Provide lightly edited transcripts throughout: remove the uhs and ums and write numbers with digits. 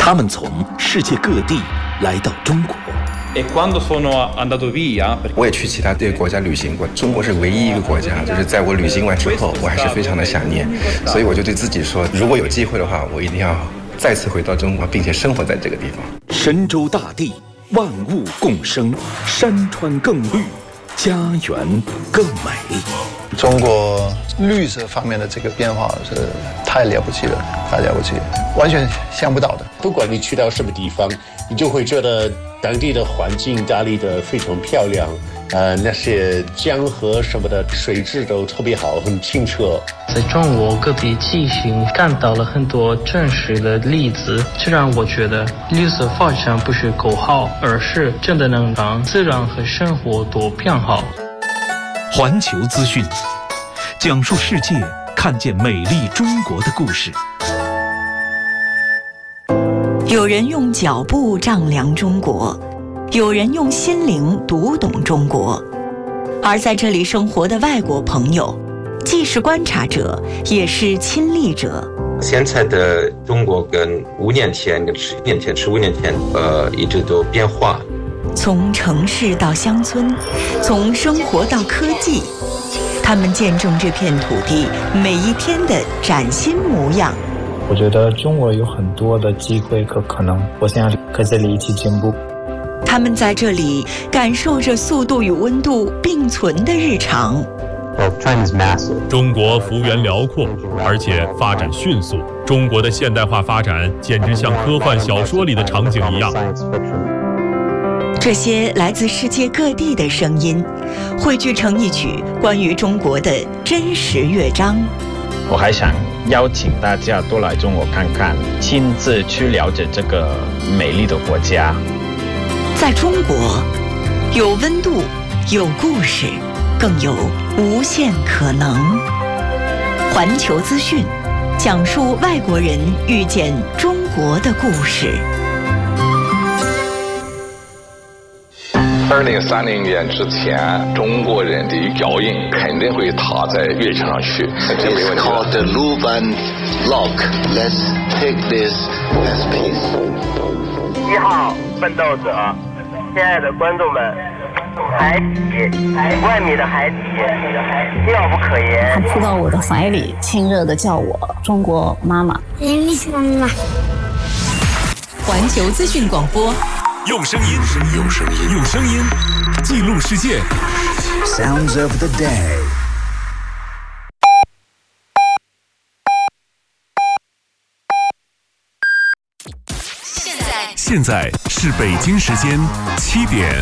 他们从世界各地来到中国。 我也去其他这个国家旅行过，中国是唯一一个国家，就是在我旅行完之后，我还是非常的想念，所以我就对自己说，如果有机会的话，我一定要再次回到中国，并且生活在这个地方。 神州大地，万物共生，山川更绿，家园更美。 中国绿色方面的这个变化是太了不起了，太了不起，完全想不到的。 不管你去到什么地方，你就会觉得当地的环境打理得非常漂亮，那些江河什么的水质都特别好，很清澈。 在中国各地骑行看到了很多真实的例子，这让我觉得绿色发展不是口号，而是真的能让自然和生活都变好。 环球资讯，讲述世界，看见美丽中国的故事。 有人用脚步丈量中国，有人用心灵读懂中国。而在这里生活的外国朋友，既是观察者，也是亲历者。 现在的中国跟5年前、10年前、15年前，一直都变化。 从城市到乡村，从生活到科技，他们见证这片土地每一天的崭新模样。 我觉得中国有很多的机会和可能，我想和这里一起进步。 他们在这里感受着速度与温度并存的日常。 中国幅员辽阔，而且发展迅速。中国的现代化发展简直像科幻小说里的场景一样。 这些来自世界各地的声音，汇聚成一曲关于中国的真实乐章。 我还想邀请大家多来中国看看，亲自去了解这个美丽的国家。 在中国，有温度，有故事，更有无限可能。环球资讯，讲述外国人遇见中国的故事。 2030年之前，中国人的脚印肯定会踏在月球上去，这没问题。It's called the Luban Log. Let's take this as peace. 1号奋斗者，亲爱的观众们，海底5万米的海底，妙不可言。 他扑到我的怀里，亲热地叫我中国妈妈。 妈妈。 环球资讯广播。 用声音记录世界。 Sounds of the day。 现在是北京时间7点。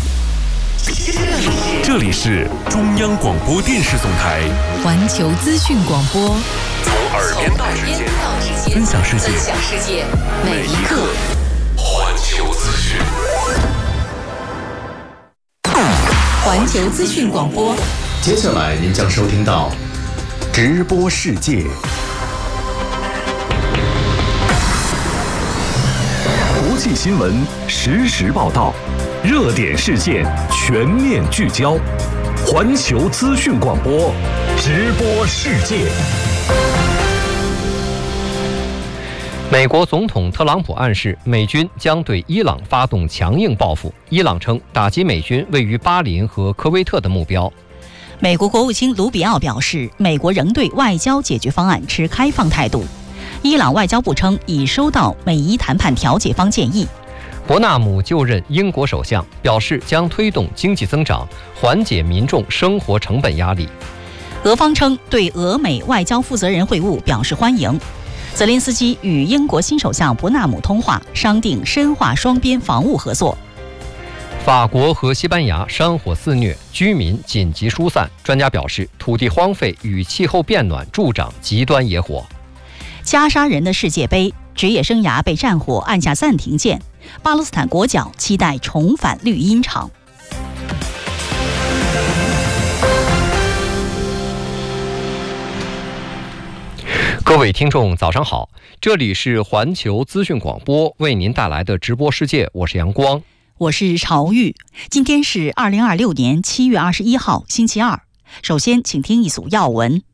这里是中央广播电视总台环球资讯广播， 从耳边到指尖，分享世界每一刻。 环球资讯， 环球资讯广播。 接下来您将收听到直播世界，国际新闻实时报道，热点事件全面聚焦。环球资讯广播，直播世界。 美国总统特朗普暗示，美军将对伊朗发动强硬报复。伊朗称打击美军位于巴林和科威特的目标。 美国国务卿卢比奥表示，美国仍对外交解决方案持开放态度。伊朗外交部称已收到美伊谈判调解方建议。 伯纳姆就任英国首相，表示将推动经济增长，缓解民众生活成本压力。 俄方称对俄美外交负责人会晤表示欢迎。泽连斯基与英国新首相伯纳姆通话，商定深化双边防务合作。 法国和西班牙山火肆虐，居民紧急疏散。专家表示，土地荒废与气候变暖助长极端野火。 加沙人的世界杯，职业生涯被战火按下暂停键。巴勒斯坦国脚期待重返绿茵场。 各位听众早上好，这里是环球资讯广播为您带来的直播世界，我是阳光， 我是朝玉。今天是2026年7月21号星期二。首先请听一组要闻。